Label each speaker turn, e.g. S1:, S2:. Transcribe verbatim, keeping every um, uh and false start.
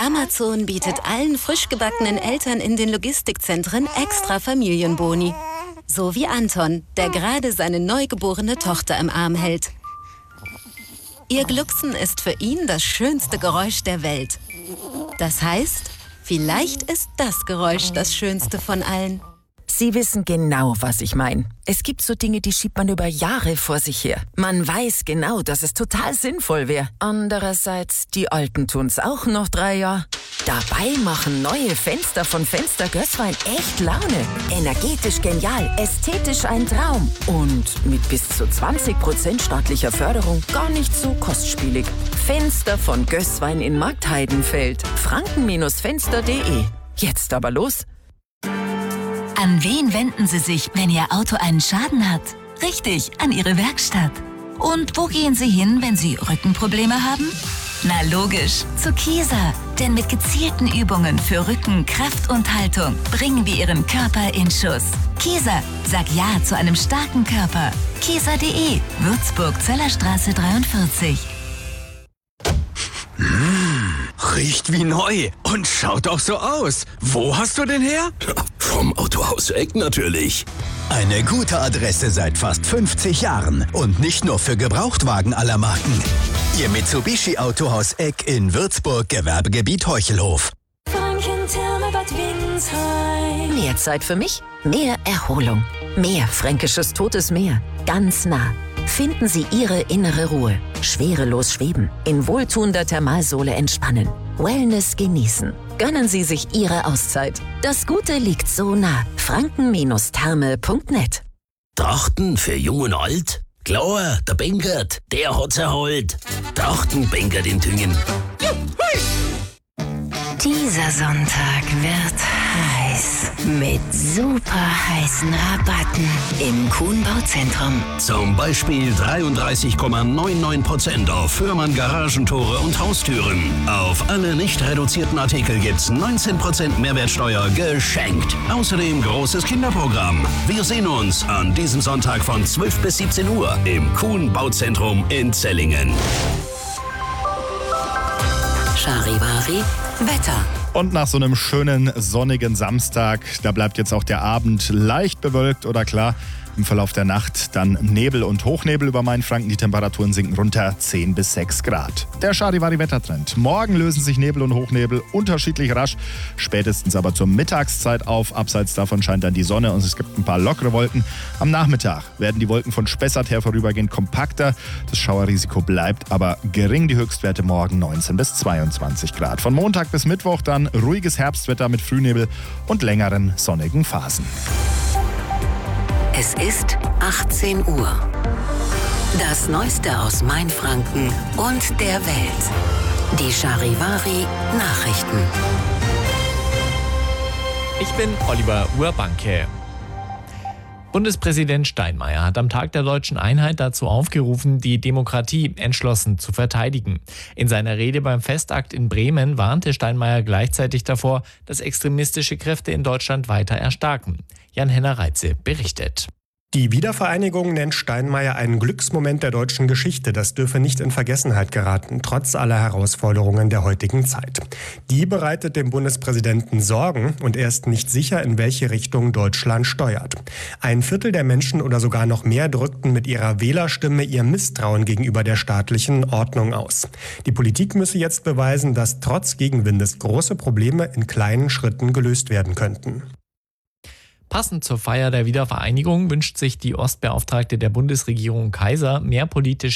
S1: Amazon bietet allen frisch gebackenen Eltern in den Logistikzentren extra Familienboni. So wie Anton, der gerade seine neugeborene Tochter im Arm hält. Ihr Glucksen ist für ihn das schönste Geräusch der Welt. Das heißt, vielleicht ist das Geräusch das schönste von allen.
S2: Sie wissen genau, was ich meine. Es gibt so Dinge, die schiebt man über Jahre vor sich her. Man weiß genau, dass es total sinnvoll wäre. Andererseits, die Alten tun's auch noch drei Jahre. Dabei machen neue Fenster von Fenster Gößwein echt Laune. Energetisch genial, ästhetisch ein Traum. Und mit bis zu zwanzig Prozent staatlicher Förderung gar nicht so kostspielig. Fenster von Gößwein in Marktheidenfeld. franken Fenster punkt de. Jetzt aber los.
S3: An wen wenden Sie sich, wenn Ihr Auto einen Schaden hat? Richtig, an Ihre Werkstatt. Und wo gehen Sie hin, wenn Sie Rückenprobleme haben? Na logisch, zu Kieser. Denn mit gezielten Übungen für Rücken, Kraft und Haltung bringen wir Ihren Körper in Schuss. Kieser, sag Ja zu einem starken Körper. Kieser punkt de, Würzburg, Zellerstraße dreiundvierzig.
S4: Mmh, riecht wie neu und schaut auch so aus. Wo hast du den her?
S5: Vom Autohaus Eck natürlich.
S6: Eine gute Adresse seit fast fünfzig Jahren und nicht nur für Gebrauchtwagen aller Marken. Ihr Mitsubishi Autohaus Eck in Würzburg, Gewerbegebiet Heuchelhof.
S2: Mehr Zeit für mich, mehr Erholung, mehr fränkisches Totes Meer, ganz nah. Finden Sie Ihre innere Ruhe. Schwerelos schweben, in wohltuender Thermalsohle entspannen, Wellness genießen. Gönnen Sie sich Ihre Auszeit. Das Gute liegt so nah. franken Therme punkt net.
S5: Trachten für Jung und Alt? Klar, der Benkert, der hat's erholt. Trachten Benkert in Tüngen.
S3: Dieser Sonntag wird heiß. Mit super heißen Rabatten im Kuhn-Bauzentrum.
S5: Zum Beispiel dreiunddreißig Komma neunundneunzig Prozent auf Fürmann Garagentore und Haustüren. Auf alle nicht reduzierten Artikel gibt's neunzehn Prozent Mehrwertsteuer geschenkt. Außerdem großes Kinderprogramm. Wir sehen uns an diesem Sonntag von zwölf bis siebzehn Uhr im Kuhn-Bauzentrum in Zellingen.
S3: Charivari Wetter.
S7: Und nach so einem schönen sonnigen Samstag, da bleibt jetzt auch der Abend leicht bewölkt oder klar. Im Verlauf der Nacht dann Nebel und Hochnebel über Mainfranken. Die Temperaturen sinken runter zehn bis sechs Grad. Der Charivari-Wettertrend. Morgen lösen sich Nebel und Hochnebel unterschiedlich rasch, spätestens aber zur Mittagszeit auf. Abseits davon scheint dann die Sonne und es gibt ein paar lockere Wolken. Am Nachmittag werden die Wolken von Spessart her vorübergehend kompakter. Das Schauerrisiko bleibt aber gering. Die Höchstwerte morgen neunzehn bis zweiundzwanzig Grad. Von Montag bis Mittwoch dann ruhiges Herbstwetter mit Frühnebel und längeren sonnigen Phasen.
S3: Es ist achtzehn Uhr. Das Neueste aus Mainfranken und der Welt. Die Charivari Nachrichten.
S8: Ich bin Oliver Urbanke. Bundespräsident Steinmeier hat am Tag der deutschen Einheit dazu aufgerufen, die Demokratie entschlossen zu verteidigen. In seiner Rede beim Festakt in Bremen warnte Steinmeier gleichzeitig davor, dass extremistische Kräfte in Deutschland weiter erstarken. Jan-Henner Reitze berichtet.
S9: Die Wiedervereinigung nennt Steinmeier einen Glücksmoment der deutschen Geschichte. Das dürfe nicht in Vergessenheit geraten, trotz aller Herausforderungen der heutigen Zeit. Die bereitet dem Bundespräsidenten Sorgen und er ist nicht sicher, in welche Richtung Deutschland steuert. Ein Viertel der Menschen oder sogar noch mehr drückten mit ihrer Wählerstimme ihr Misstrauen gegenüber der staatlichen Ordnung aus. Die Politik müsse jetzt beweisen, dass trotz Gegenwindes große Probleme in kleinen Schritten gelöst werden könnten.
S8: Passend zur Feier der Wiedervereinigung wünscht sich die Ostbeauftragte der Bundesregierung Kaiser mehr politische